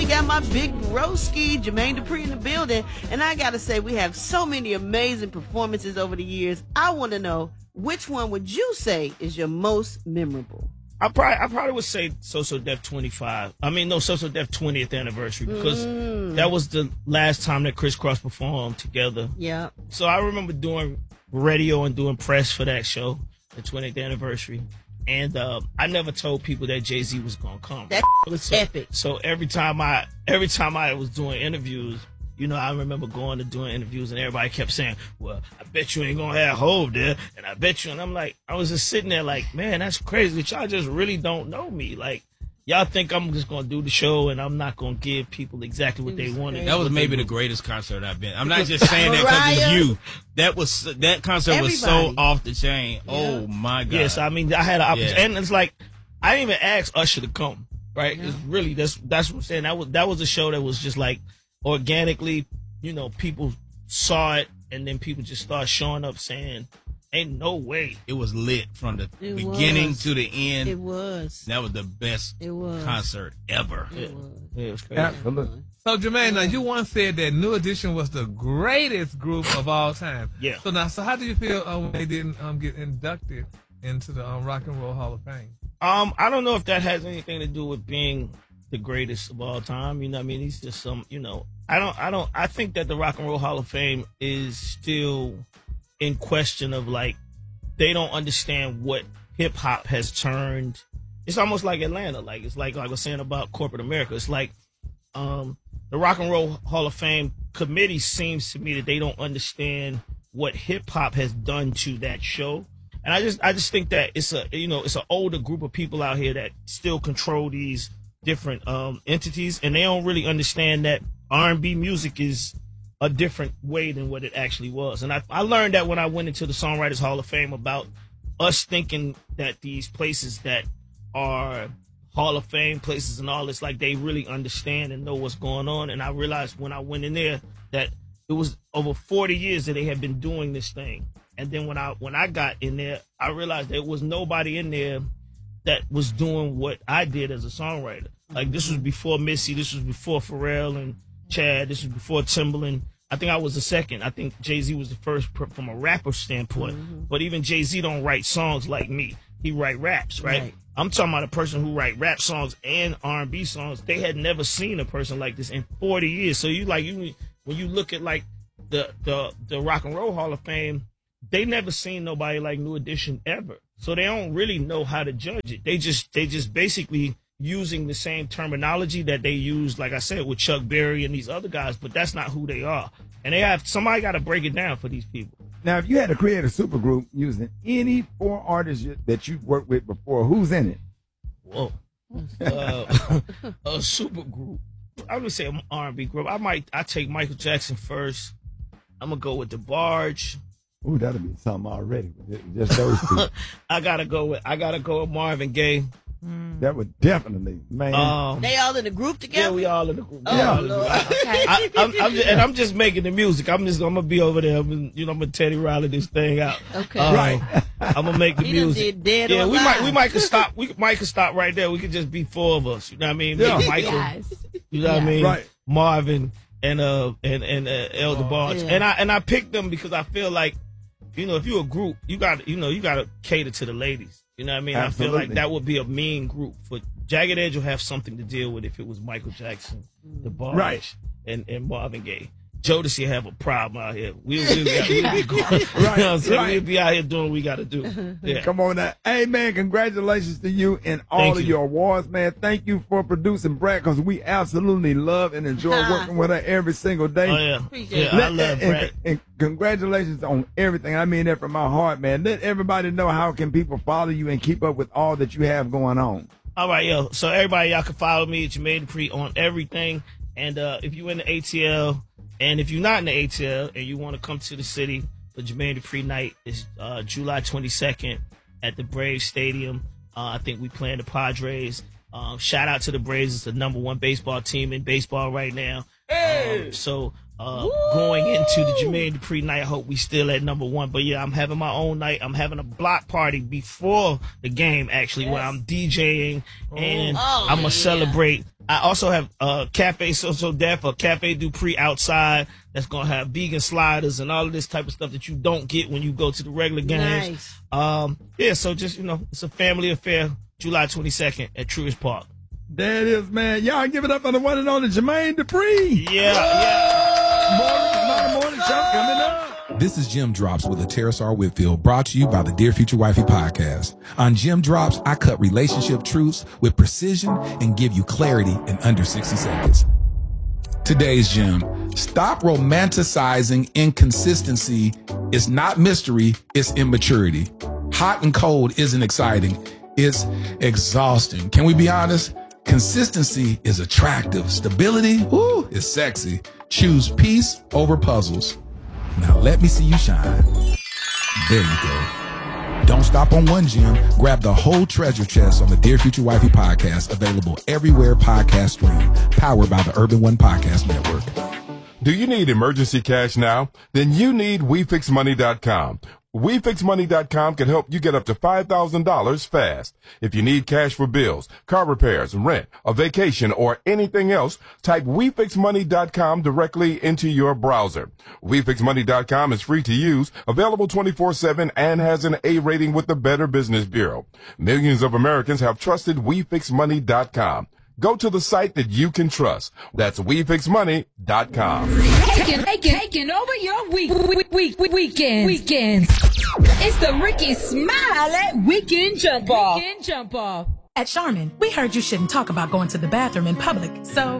got my big broski, Jermaine Dupri, in the building. And I got to say, we have so many amazing performances over the years. I want to know, which one would you say is your most memorable? I probably would say So Def 25. I mean, no, So Def 20th anniversary, because that was the last time that Criss Cross performed together. Yeah. So I remember doing radio and doing press for that show, the 20th anniversary. And I never told people that Jay-Z was gonna come. That was epic. So every time I was doing interviews, you know, I remember going to doing interviews and everybody kept saying, well, I bet you ain't gonna have Hov there, and I bet you, and I'm like, I was just sitting there like, man, that's crazy. Y'all just really don't know me. Like, y'all think I'm just gonna do the show and I'm not gonna give people exactly what they wanted. That was maybe the greatest concert I've been. I'm not just saying that because it's you. That concert was so off the chain. Yeah. Oh my God. Yes, I mean, I had an opportunity, and it's like I didn't even ask Usher to come. Right? Yeah. It's really that's what I'm saying. That was a show that was just like organically, you know, people saw it, and then people just start showing up saying, ain't no way. It was lit from the beginning to the end. It was. That was the best concert ever. It was. Yeah, it was crazy. Absolutely. So, Jermaine, now you once said that New Edition was the greatest group of all time. Yeah. So how do you feel when they didn't get inducted into the Rock and Roll Hall of Fame? I don't know if that has anything to do with being the greatest of all time. You know what I mean? He's just I think that the Rock and Roll Hall of Fame is still in question of, like, they don't understand what hip hop has turned. It's almost like Atlanta. Like, it's like I was saying about corporate America. It's like the Rock and Roll Hall of Fame committee seems to me that they don't understand what hip hop has done to that show. And I just think that it's an older group of people out here that still control these different entities, and they don't really understand that R&B music is a different way than what it actually was. And I learned that when I went into the Songwriters Hall of Fame, about us thinking that these places that are Hall of Fame places and all this, like, they really understand and know what's going on. And I realized when I went in there that it was over 40 years that they had been doing this thing. And then when I got in there, I realized there was nobody in there that was doing what I did as a songwriter. Like, this was before Missy, this was before Pharrell and Chad, this was before Timbaland. I think I was the second. I think Jay-Z was the first from a rapper standpoint. Mm-hmm. But even Jay-Z don't write songs like me. He write raps, right? I'm talking about a person who write rap songs and R&B songs. They had never seen a person like this in 40 years. So when you look at, like, the Rock and Roll Hall of Fame, they never seen nobody like New Edition ever. So they don't really know how to judge it. They just basically using the same terminology that they use, like I said, with Chuck Berry and these other guys, but that's not who they are. And somebody got to break it down for these people. Now, if you had to create a supergroup using any 4 artists that you've worked with before, who's in it? Whoa. A supergroup. I would say an R&B group. I take Michael Jackson first. I'm going to go with The Barge. Ooh, that'll be something already. Just those two. I gotta go with Marvin Gaye. That would definitely, man. They all in the group together? Yeah, we all in the group. Oh, Lord. Okay. I'm just making the music. I'm gonna be over there. I'm gonna Teddy Riley this thing out. Okay. Right. I'm gonna make the music. Dead yeah, or we alive. might could stop. We might could stop right there. We could just be 4 of us. You know what I mean? Yeah. Michael. Yes. You know what I mean? Right. Marvin and Elder Barge. Yeah. And I picked them because I feel like, if you're a group, you got to cater to the ladies. You know what I mean? Absolutely. I feel like that would be a mean group. For Jagged Edge will have something to deal with if it was Michael Jackson, The Barge, Right. and Marvin Gaye. Jodeci have a problem out here. We'll be going. You know what I'm saying? Right. We'll be out here doing what we got to do. Yeah. Come on now. Hey, man, congratulations to you and all Thank of you. your awards, man. Thank you for producing Brad, because we absolutely love and enjoy working with her every single day. Oh, yeah. Appreciate Yeah, I love and, Brad. and congratulations on everything. I mean that from my heart, man. Let everybody know how can people follow you and keep up with all that you have going on. All right, yo. So everybody, y'all can follow me at Jermaine Dupri on everything. And if you're in the ATL, and if you're not in the ATL and you want to come to the city for Jermaine Dupri night, it's July 22nd at the Braves Stadium. I think we playing the Padres. Shout out to the Braves. It's the #1 baseball team in baseball right now. Hey! Going into the Jermaine Dupri night, I hope we still at #1. But yeah, I'm having my own night. I'm having a block party before the game, actually, where I'm DJing, and I'm going to celebrate I also have Cafe So Def or Cafe Dupree outside that's going to have vegan sliders and all of this type of stuff that you don't get when you go to the regular games. Nice. So just, it's a family affair, July 22nd at Truist Park. There it is, man. Y'all give it up for the one and only Jermaine Dupri. Morning show coming up. This is Jim Drops with Terrace R. Whitfield, brought to you by the Dear Future Wifey podcast. On Jim Drops, I cut relationship truths with precision and give you clarity in under 60 seconds. Today's gem: stop romanticizing inconsistency. It's not mystery, it's immaturity. Hot and cold isn't exciting, it's exhausting. Can we be honest? Consistency is attractive. Stability, is sexy. Choose peace over puzzles. Now let me see you shine. There you go. Don't stop on one gem. Grab the whole treasure chest on the Dear Future Wifey podcast, available everywhere podcasts stream, powered by the Urban One Podcast Network. Do you need emergency cash now? Then you need WeFixMoney.com. WeFixMoney.com can help you get up to $5,000 fast. If you need cash for bills, car repairs, rent, a vacation, or anything else, type WeFixMoney.com directly into your browser. WeFixMoney.com is free to use, available 24/7, and has an A rating with the Better Business Bureau. Millions of Americans have trusted WeFixMoney.com. Go to the site that you can trust. That's WeFixMoney.com. Taking over your weekends. It's the Ricky Smiley Weekend Jump Off. At Charmin, we heard you shouldn't talk about going to the bathroom in public, so